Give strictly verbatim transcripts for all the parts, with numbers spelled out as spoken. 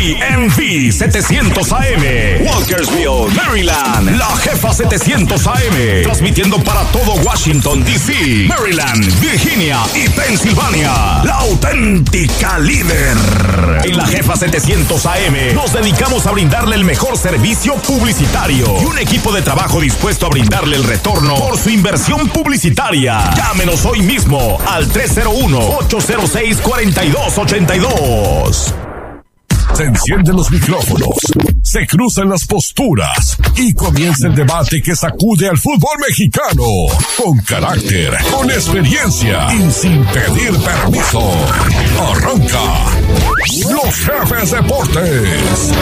M V setecientos A M, Walkersville, Maryland. La Jefa setecientos A M, transmitiendo para todo Washington, D C, Maryland, Virginia y Pensilvania. La auténtica líder. En La Jefa setecientos A M nos dedicamos a brindarle el mejor servicio publicitario y un equipo de trabajo dispuesto a brindarle el retorno por su inversión publicitaria. Llámenos hoy mismo al tres cero uno, ocho cero seis, cuatro dos ocho dos. Se encienden los micrófonos, se cruzan las posturas y comienza el debate que sacude al fútbol mexicano. Con carácter, con experiencia y sin pedir permiso. Arranca Los Jefes Deportes.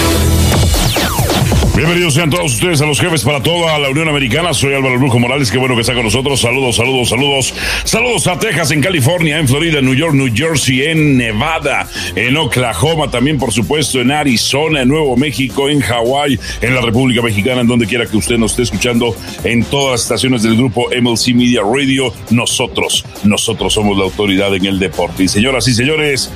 Bienvenidos sean todos ustedes a Los Jefes para toda la Unión Americana. Soy Álvaro Brujo Morales, qué bueno que está con nosotros. Saludos, saludos, saludos. Saludos a Texas, en California, en Florida, en New York, New Jersey, en Nevada, en Oklahoma, también por supuesto en Arizona, en Nuevo México, en Hawái, en la República Mexicana, en donde quiera que usted nos esté escuchando, en todas las estaciones del grupo M L C Media Radio. Nosotros, nosotros somos la autoridad en el deporte. Y señoras y señores,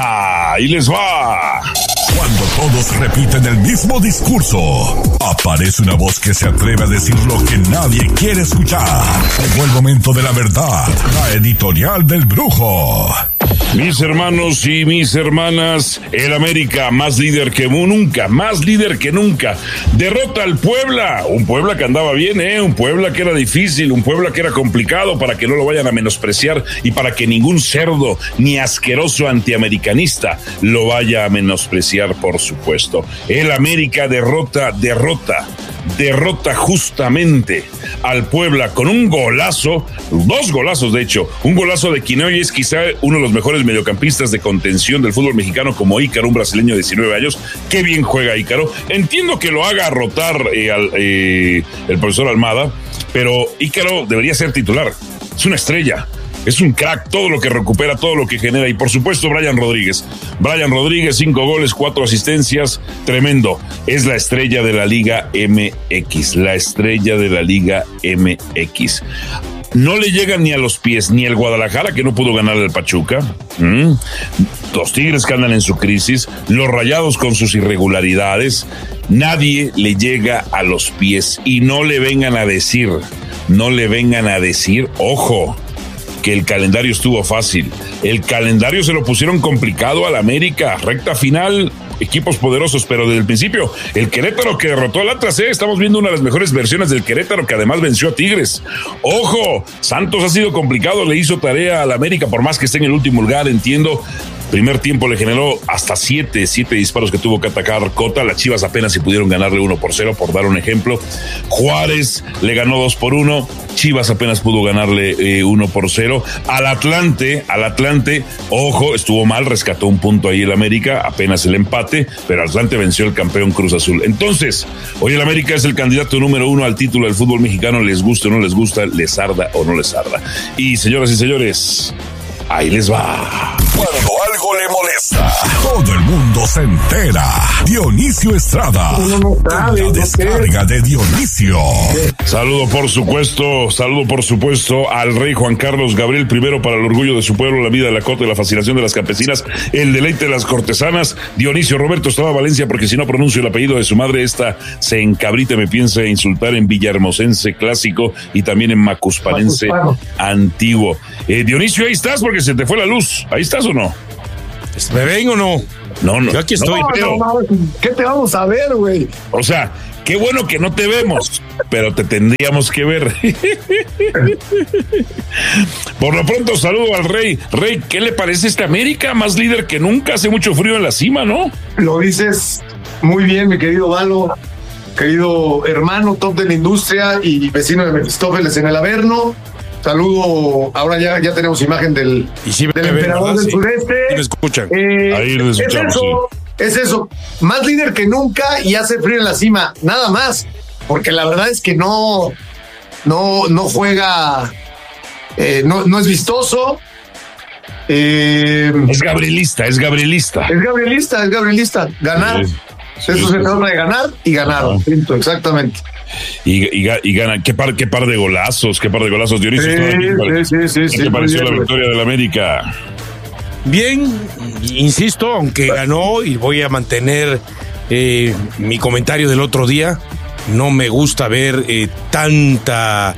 ahí les va. Cuando todos repiten el mismo discurso, aparece una voz que se atreve a decir lo que nadie quiere escuchar. Llegó el momento de la verdad, la editorial del Brujo. Mis hermanos y mis hermanas, el América más líder que nunca, más líder que nunca. Derrota al Puebla, un Puebla que andaba bien, ¿eh? Un Puebla que era difícil, un Puebla que era complicado, para que no lo vayan a menospreciar y para que ningún cerdo ni asqueroso antiamericanista lo vaya a menospreciar, por supuesto. El América derrota, derrota, derrota justamente al Puebla con un golazo, dos golazos de hecho, un golazo de quien hoy es quizá uno de los mejores mediocampistas de contención del fútbol mexicano, como Ícaro, un brasileño de diecinueve años. Qué bien juega Ícaro. Entiendo que lo haga rotar eh, al, eh, el profesor Almada, pero Ícaro debería ser titular. Es una estrella. Es un crack, todo lo que recupera, todo lo que genera. Y por supuesto Brian Rodríguez. Brian Rodríguez, cinco goles, cuatro asistencias. Tremendo. Es la estrella de la Liga M X. La estrella de la Liga M X. No le llegan ni a los pies ni el Guadalajara, que no pudo ganar al Pachuca. ¿Mm? Los Tigres que andan en su crisis. Los Rayados con sus irregularidades. Nadie le llega a los pies. Y no le vengan a decir, no le vengan a decir, ojo, que el calendario estuvo fácil. El calendario se lo pusieron complicado al América. Recta final, equipos poderosos, pero desde el principio, el Querétaro que derrotó al Atlas, ¿eh? Estamos viendo una de las mejores versiones del Querétaro, que además venció a Tigres. ¡Ojo! Santos ha sido complicado, le hizo tarea al América, por más que esté en el último lugar, entiendo. Primer tiempo le generó hasta siete, siete disparos que tuvo que atacar Cota. Las Chivas apenas si pudieron ganarle uno por cero, por dar un ejemplo. Juárez le ganó dos por uno. Chivas apenas pudo ganarle eh, uno por cero. Al Atlante, al Atlante, ojo, estuvo mal, rescató un punto ahí el América, apenas el empate, pero Atlante venció al campeón Cruz Azul. Entonces, hoy el América es el candidato número uno al título del fútbol mexicano, les guste o no les gusta, les arda o no les arda. Y señoras y señores, ahí les va. Cuando algo le molesta, todo el mundo se entera. Dionisio Estrada, no, no sabe, la descarga de Dionisio. Saludo por supuesto, saludo por supuesto al rey Juan Carlos Gabriel primero, para el orgullo de su pueblo, la vida de la cota y la fascinación de las campesinas, el deleite de las cortesanas. Dionisio Roberto Estrada Valencia, porque si no pronuncio el apellido de su madre, esta se encabrita, me piensa insultar en Villahermosense clásico y también en Macusparense antiguo. Eh, Dionisio, ahí estás, porque se te fue la luz. ¿Ahí estás o no? ¿Me ven o no? No, no. Yo aquí estoy, no, pero... No, no, ¿qué te vamos a ver, güey? O sea, qué bueno que no te vemos, pero te tendríamos que ver. Por lo pronto, saludo al Rey. Rey, ¿qué le parece esta América? Más líder que nunca, hace mucho frío en la cima, ¿no? Lo dices muy bien, mi querido Valo, querido hermano, top de la industria y vecino de Mefistófeles en el Averno. Saludo, ahora ya, ya tenemos imagen del, y si del emperador del sí. sureste. Sí me escuchan. Eh, Ahí les escuchamos, es eso, sí. es eso. Más líder que nunca y hace frío en la cima, nada más. Porque la verdad es que no, no, no juega, eh, no, no es vistoso. Eh, es gabrielista, es gabrielista. Es gabrielista, es gabrielista. Ganar. Sí. Eso sí, se trata de ganar y ganar. Ah. Exactamente. Y, y, y gana, qué par, qué par de golazos, qué par de golazos, Dionisio. Sí, sí, sí, sí, ¿Qué sí, te pareció bien, la victoria del América? Bien, insisto, aunque ganó, y voy a mantener eh, mi comentario del otro día, no me gusta ver eh, tanta,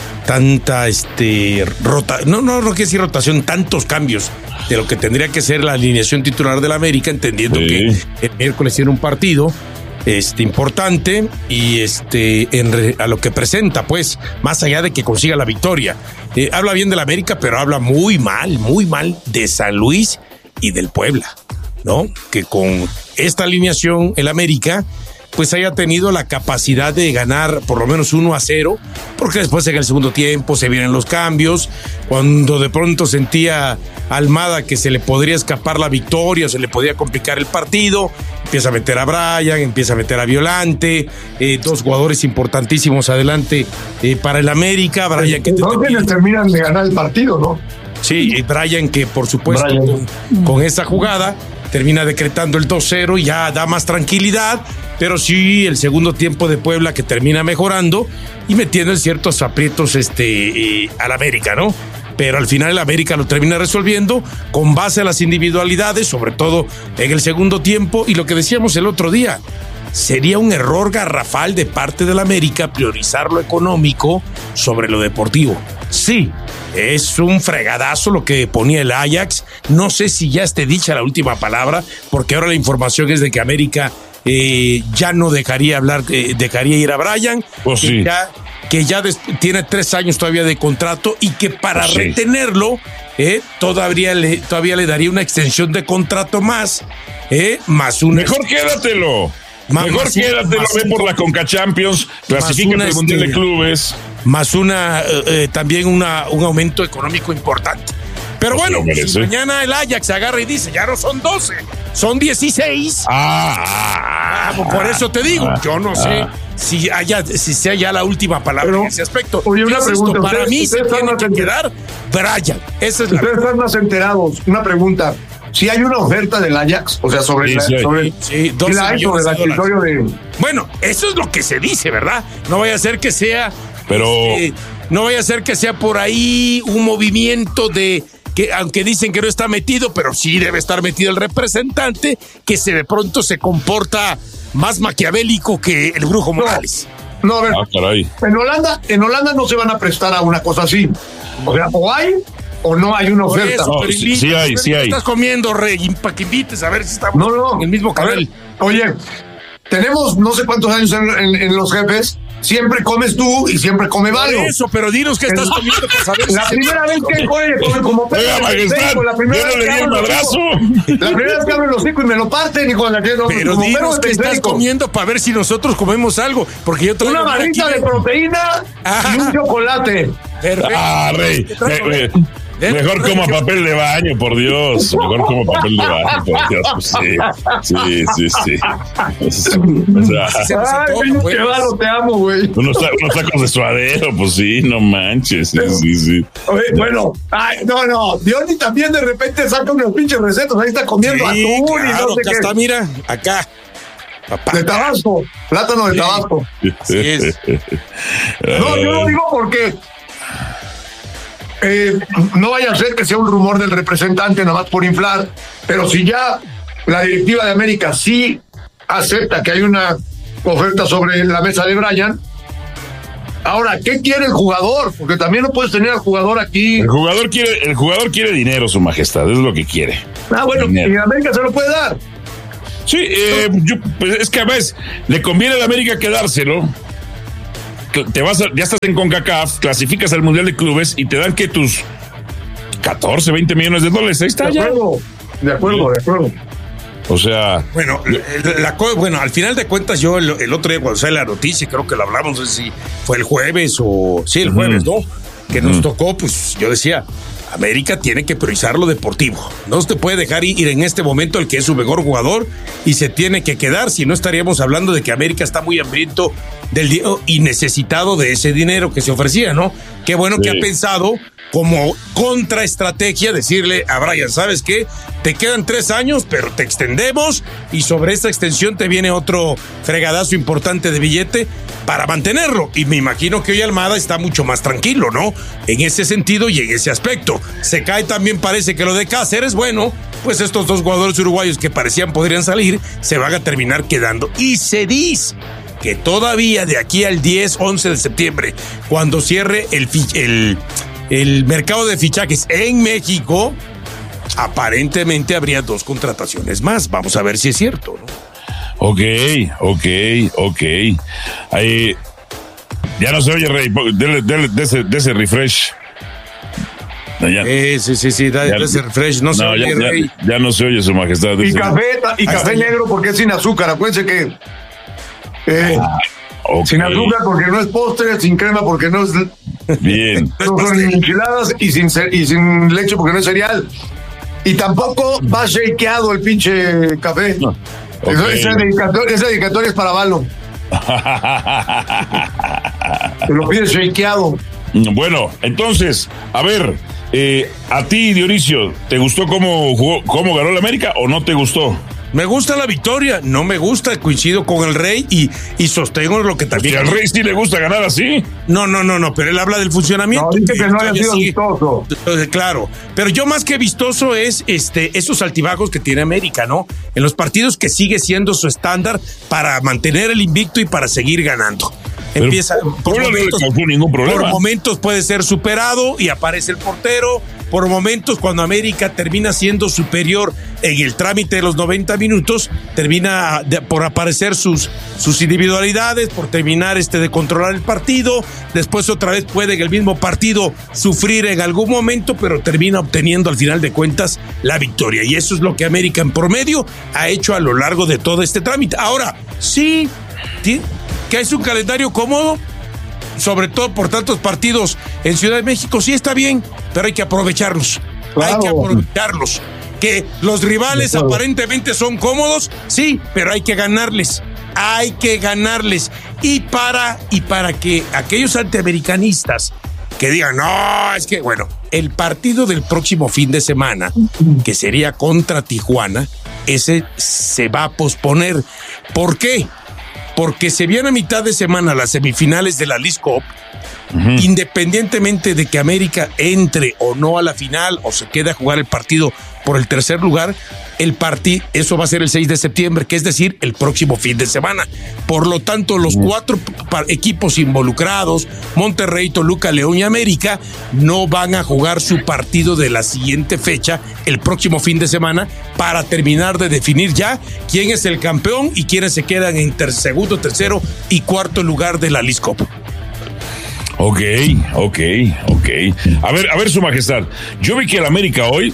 tanta, este, rota, no, no, no quiero decir rotación, tantos cambios de lo que tendría que ser la alineación titular del América, entendiendo sí. que el miércoles tiene un partido este importante y este en re, a lo que presenta, pues, más allá de que consiga la victoria. Eh, habla bien del América, pero habla muy mal, muy mal de San Luis y del Puebla, ¿no? Que con esta alineación el América pues haya tenido la capacidad de ganar por lo menos uno a cero, porque después en el segundo tiempo se vienen los cambios, cuando de pronto sentía Almada que se le podría escapar la victoria, se le podía complicar el partido, empieza a meter a Brian, empieza a meter a Violante, eh, dos jugadores importantísimos adelante eh, para el América, Brian que... No que les terminan de ganar el partido, ¿no? Sí, Brian que por supuesto con, con esa jugada termina decretando el dos cero y ya da más tranquilidad, pero sí el segundo tiempo de Puebla que termina mejorando y metiendo en ciertos aprietos este, eh, al América, ¿no? Pero al final el América lo termina resolviendo con base a las individualidades, sobre todo en el segundo tiempo, y lo que decíamos el otro día, sería un error garrafal de parte del América priorizar lo económico sobre lo deportivo. Sí, es un fregadazo lo que ponía el Ajax. No sé si ya esté dicha la última palabra, porque ahora la información es de que América eh, ya no dejaría hablar, eh, dejaría ir a Brian, pues que sí. ya, que ya des, tiene tres años todavía de contrato y que para pues sí. retenerlo eh, todavía, le, todavía le daría una extensión de contrato más, eh, más una... Mejor quédatelo. Más, Mejor más, quédatelo, más, ve por la Conca Champions, clasifica el Mundial de Clubes. Más una, eh, también una, un aumento económico importante. Pero pues bueno, si mañana el Ajax agarra y dice, ya no son doce, son dieciséis. Ah, ah por eso te digo, ah, yo no sé ah. si haya, si sea ya la última palabra pero, en ese aspecto. Oye, una Insisto, pregunta. Para ustedes, mí ustedes se tiene que enter- quedar Brian. Esa es la ustedes están más enterados. Una pregunta. Si hay una oferta del Ajax, o sea, sobre, sí, la, sí, sobre, sí, sí, la hay sobre el escritorio de... Bueno, eso es lo que se dice, ¿verdad? No vaya a ser que sea... Pero... Este, no vaya a ser que sea por ahí un movimiento de... que aunque dicen que no está metido, pero sí debe estar metido el representante, que se de pronto se comporta más maquiavélico que el Brujo Morales. No, no a ver, ah, caray. en Holanda, en Holanda no se van a prestar a una cosa así. O sea, o hay o no hay una oferta. Eso, no, sí, sí hay, sí hay. Estás comiendo, Rey, para que invites a ver si estamos no, no, en el mismo canal. Oye, tenemos no sé cuántos años en, en, en Los Jefes. Siempre comes tú y siempre come Valo. Eso, pero dinos qué estás comiendo para saber. La si primera vez que come, come como perro. Oiga, majestad, la primera yo no le di el madrazo. La primera vez que abro el hocico y me lo parten, hijo de la que no. Pero dinos qué estás comiendo para ver si nosotros comemos algo. Porque yo traigo una barrita de proteína y un chocolate. Perfecto. Ah, Rey. Me, me, mejor coma papel de baño, por Dios. Mejor como papel de baño, por Dios. Pues sí, sí, sí, sí. O sea, ay, pinche pues. Valo, te amo, güey. Unos, unos tacos de suadero, pues sí, no manches. Sí, sí, sí. Oye, bueno, ay, no, no. Diony también de repente saca unos pinches recetas. Ahí está comiendo sí, atún claro, y no sé acá qué. Está, mira, acá. Papá. De Tabasco, plátano de sí. Tabasco. Así es. No, yo lo digo porque eh, no vaya a ser que sea un rumor del representante nada más por inflar, pero si ya la directiva de América sí acepta que hay una oferta sobre la mesa de Brian, ahora, ¿qué quiere el jugador? Porque también no puedes tener al jugador aquí. El jugador quiere, el jugador quiere dinero, su majestad, es lo que quiere. Ah, bueno, dinero. Y América se lo puede dar. Sí, eh, yo, pues es que a veces le conviene a la América quedárselo. Te vas a, ya estás en CONCACAF, clasificas al Mundial de Clubes y te dan que tus catorce, veinte millones de dólares. Ahí está de ya. Acuerdo, de acuerdo, de acuerdo. O sea. Bueno, la, la, bueno, al final de cuentas, yo el, el otro día cuando sale la noticia, creo que lo hablamos, no sé si fue el jueves o. Sí, el jueves, uh-huh. ¿no? Que nos uh-huh. tocó, pues yo decía. América tiene que priorizar lo deportivo. No se puede dejar ir en este momento el que es su mejor jugador y se tiene que quedar. Si no, estaríamos hablando de que América está muy hambriento del dinero y necesitado de ese dinero que se ofrecía, ¿no? Qué bueno sí. que ha pensado como contraestrategia decirle a Brian, ¿sabes qué? Te quedan tres años, pero te extendemos y sobre esta extensión te viene otro fregadazo importante de billete para mantenerlo. Y me imagino que hoy Almada está mucho más tranquilo, ¿no? En ese sentido y en ese aspecto. Se cae también, parece que lo de Cáceres, bueno, pues estos dos jugadores uruguayos que parecían podrían salir, se van a terminar quedando. Y se dice que todavía de aquí al diez, once de septiembre, cuando cierre el, el, el mercado de fichajes en México, aparentemente habría dos contrataciones más. Vamos a ver si es cierto, ¿no? Ok, ok, ok. Ahí, ya no se oye, Rey. Dele, dele, de, ese, de ese refresh. No, ya, eh, sí, sí, sí, da, ya, ese refresh. No, no se oye, ya, Rey. Ya, ya no se oye, Su Majestad. Y café, y café negro porque es sin azúcar. Acuérdense que. Eh, ah, okay. Sin azúcar porque no es postre, sin crema porque no es. Bien. No son enchiladas y sin, y sin leche porque no es cereal. Y tampoco va shakeado el pinche café. No. Okay. Esa dedicatoria, esa dedicatoria es para Valo. Te lo pides shakeado. Bueno, entonces, a ver, eh, a ti, Dionisio, ¿te gustó cómo jugó, cómo ganó la América o no te gustó? Me gusta la victoria, no me gusta, coincido con el Rey y, y sostengo lo que también... ¿Al Rey sí le gusta ganar así? No, no, no, no, pero él habla del funcionamiento. No, dice que, que no haya sido sigue, vistoso. Claro, pero yo más que vistoso es este esos altibajos que tiene América, ¿no? En los partidos que sigue siendo su estándar para mantener el invicto y para seguir ganando. Pero Empieza por momentos, no le ningún problema. Por momentos puede ser superado y aparece el portero. Por momentos, cuando América termina siendo superior en el trámite de los noventa minutos, termina de, por aparecer sus, sus individualidades, por terminar este de controlar el partido. Después otra vez puede en el mismo partido sufrir en algún momento, pero termina obteniendo al final de cuentas la victoria. Y eso es lo que América en promedio ha hecho a lo largo de todo este trámite. Ahora, sí, sí que es un calendario cómodo, sobre todo por tantos partidos en Ciudad de México, sí está bien, pero hay que aprovecharlos. Claro. Hay que aprovecharlos. Que los rivales claro. aparentemente son cómodos, sí, pero hay que ganarles. Hay que ganarles. Y para, y para que aquellos antiamericanistas que digan, no, es que, bueno, el partido del próximo fin de semana, que sería contra Tijuana, ese se va a posponer. ¿Por qué? Porque se viene a mitad de semana las semifinales de la Leagues Cup, uh-huh. independientemente de que América entre o no a la final o se quede a jugar el partido por el tercer lugar, el partido, eso va a ser el seis de septiembre, que es decir, el próximo fin de semana. Por lo tanto, los uh-huh. cuatro equipos involucrados, Monterrey, Toluca, León y América, no van a jugar su partido de la siguiente fecha el próximo fin de semana para terminar de definir ya quién es el campeón y quiénes se quedan en ter- segundo, tercero y cuarto lugar de la Leagues Cup. Ok, ok, ok. A ver, a ver, Su Majestad, yo vi que el América hoy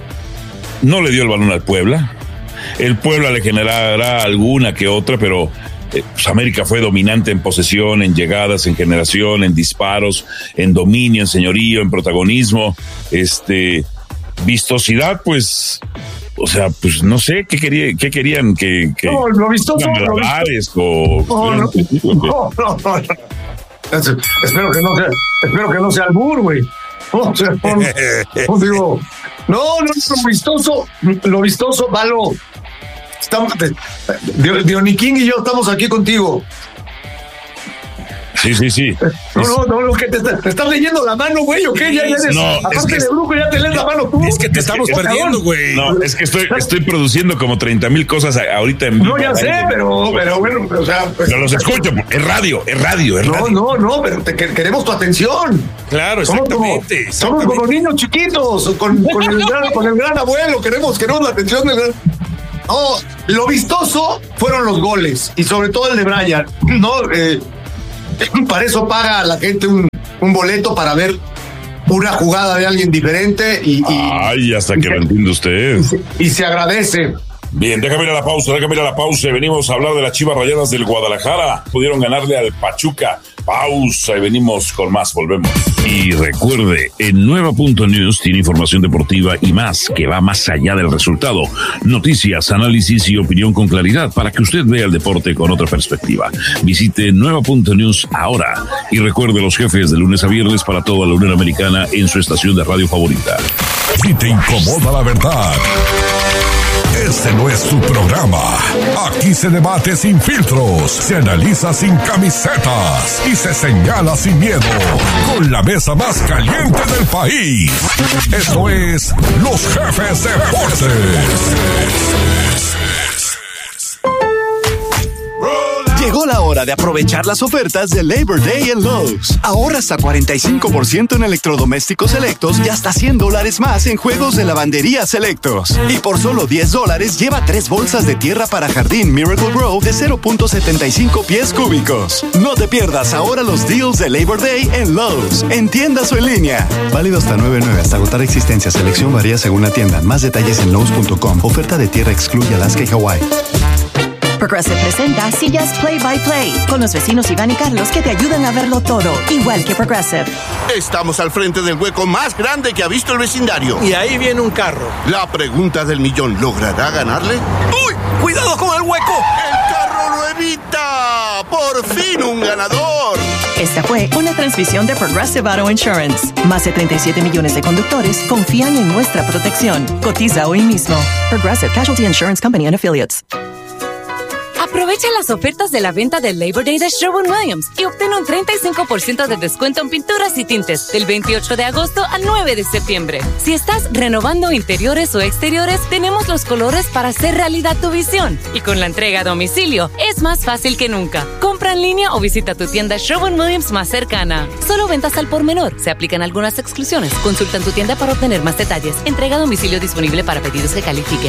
no le dio el balón al Puebla. El Puebla le generará alguna que otra, pero eh, pues América fue dominante en posesión, en llegadas, en generación, en disparos, en dominio, en señorío, en protagonismo. Este, vistosidad, pues, o sea, pues no sé qué quería, qué querían que, que no, lo vistoso, lo vistoso. O, no, no, no, no, no, no. Espero que no sea, espero que no sea albur, güey. O sea, no, no, digo, no, no, lo vistoso, lo vistoso, Valo. Estamos, Dioniquín y yo estamos aquí contigo. Sí, sí, sí. No, no, no, lo que te, te estás leyendo la mano, güey, ¿o qué? Ya eres, no, aparte es que de brujo, ya te lees la mano tú. Es que te es estamos que, perdiendo, güey. No, es que estoy, estoy produciendo como treinta mil cosas ahorita en vivo. No, ya sé, pero, pero bueno, o sea. Pues, pero los escucho, es radio, es radio, es radio. No, no, no, pero te, queremos tu atención. Claro, exactamente. Somos como, somos como niños chiquitos, con, con, el gran, con el gran abuelo, queremos, queremos la atención del gran. No, lo vistoso fueron los goles, y sobre todo el de Brian, ¿no? Eh, Para eso paga la gente un, un boleto para ver una jugada de alguien diferente y, y ay, hasta y que se, lo entiende usted y se, y se agradece. Bien, déjame ir a la pausa, déjame ir a la pausa. Venimos a hablar de las Chivas Rayadas del Guadalajara. Pudieron ganarle al Pachuca. Pausa y venimos con más, volvemos. Y recuerde, en Nueva punto News tiene información deportiva y más, que va más allá del resultado. Noticias, análisis y opinión con claridad para que usted vea el deporte con otra perspectiva. Visite Nueva punto News ahora. Y recuerde los jefes de lunes a viernes para toda la Unión Americana en su estación de radio favorita. Si te incomoda la verdad, este no es tu programa. Aquí se debate sin filtros, se analiza sin camisetas y se señala sin miedo. Con la mesa más caliente del país. Esto es Los Jefes Deportes. Llegó la hora de aprovechar las ofertas de Labor Day en Lowe's. Ahorra hasta cuarenta y cinco por ciento en electrodomésticos selectos y hasta cien dólares más en juegos de lavandería selectos. Y por solo diez dólares lleva tres bolsas de tierra para jardín Miracle Grow de cero punto setenta y cinco pies cúbicos. No te pierdas ahora los deals de Labor Day en Lowe's, en tiendas o en línea. Válido hasta nueve nueve hasta agotar existencia. Selección varía según la tienda. Más detalles en Lowe's punto com. Oferta de tierra excluye Alaska y Hawái. Progressive presenta Sillas Play by Play con los vecinos Iván y Carlos que te ayudan a verlo todo, igual que Progressive. Estamos al frente del hueco más grande que ha visto el vecindario. Y ahí viene un carro. La pregunta del millón, ¿logrará ganarle? ¡Uy! ¡Cuidado con el hueco! ¡El carro lo evita! ¡Por fin un ganador! Esta fue una transmisión de Progressive Auto Insurance. Más de treinta y siete millones de conductores confían en nuestra protección. Cotiza hoy mismo. Progressive Casualty Insurance Company and Affiliates. Aprovecha las ofertas de la venta del Labor Day de Sherwin-Williams y obtén un treinta y cinco por ciento de descuento en pinturas y tintes del veintiocho de agosto al nueve de septiembre. Si estás renovando interiores o exteriores, tenemos los colores para hacer realidad tu visión. Y con la entrega a domicilio, es más fácil que nunca. Compra en línea o visita tu tienda Sherwin-Williams más cercana. Solo ventas al por menor. Se aplican algunas exclusiones. Consulta en tu tienda para obtener más detalles. Entrega a domicilio disponible para pedidos que califiquen.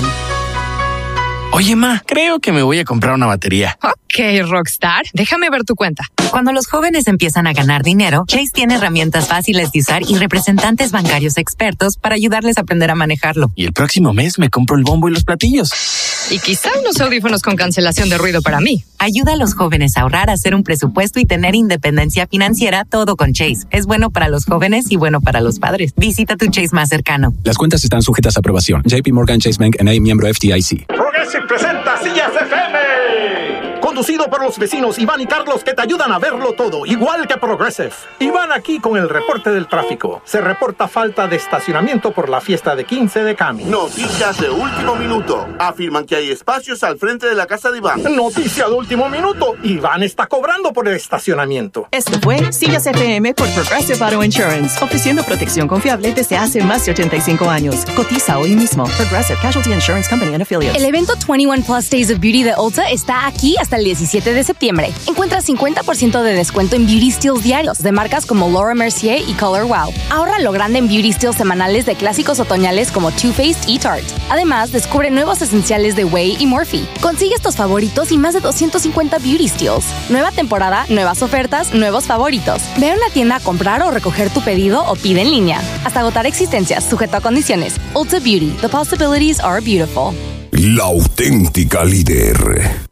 Oye, ma, creo que me voy a comprar una batería. Ok, Rockstar, déjame ver tu cuenta. Cuando los jóvenes empiezan a ganar dinero, Chase tiene herramientas fáciles de usar y representantes bancarios expertos para ayudarles a aprender a manejarlo. Y el próximo mes me compro el bombo y los platillos. Y quizá unos audífonos con cancelación de ruido para mí. Ayuda a los jóvenes a ahorrar, a hacer un presupuesto y tener independencia financiera, todo con Chase. Es bueno para los jóvenes y bueno para los padres. Visita tu Chase más cercano. Las cuentas están sujetas a aprobación. J P Morgan Chase Bank N A, miembro F D I C. Progressive presenta Sillas F M. Conducido por los vecinos Iván y Carlos que te ayudan a verlo todo, igual que Progressive. Iván aquí con el reporte del tráfico. Se reporta falta de estacionamiento por la fiesta de quince de Cami. Noticias de último minuto. Afirman que hay espacios al frente de la casa de Iván. Noticia de último minuto. Iván está cobrando por el estacionamiento. Esto fue Sillas F M por Progressive Auto Insurance, ofreciendo protección confiable desde hace más de ochenta y cinco años. Cotiza hoy mismo. Progressive Casualty Insurance Company and Affiliates. El evento veintiuno Plus Days of Beauty de Ulta está aquí hasta el diecisiete de septiembre. Encuentra cincuenta por ciento de descuento en Beauty Steals diarios de marcas como Laura Mercier y Color Wow. Ahorra lo grande en Beauty Steals semanales de clásicos otoñales como Too Faced y Tarte. Además, descubre nuevos esenciales de Way y Morphe. Consigue estos favoritos y más de doscientos cincuenta Beauty Steals. Nueva temporada, nuevas ofertas, nuevos favoritos. Ve a una tienda a comprar o recoger tu pedido o pide en línea. Hasta agotar existencias, sujeto a condiciones. Ulta Beauty. The possibilities are beautiful. La auténtica líder.